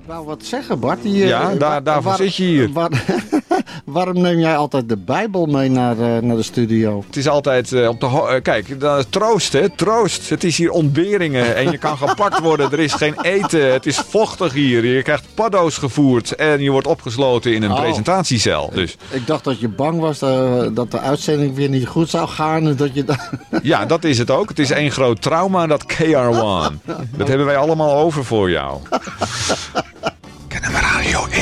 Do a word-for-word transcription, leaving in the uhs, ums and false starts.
wou wat zeggen, Bart. Die, Ja, daar, waar, daarvoor waar, zit je hier. Waar, waarom neem jij altijd de Bijbel mee naar, uh, naar de studio? Het is altijd uh, op de... Ho- uh, kijk, uh, troost hè, troost. Het is hier ontberingen en je kan gepakt worden. Er is geen eten. Het is vochtig hier. Je krijgt paddo's gevoerd en je wordt opgesloten in een oh. presentatiecel. Dus. Ik dacht dat je bang was uh, dat de uitzending weer niet goed zou gaan. En dat je da- ja, dat is het ook. Het is één groot trauma, dat K R één. Dat hebben wij allemaal over voor jou.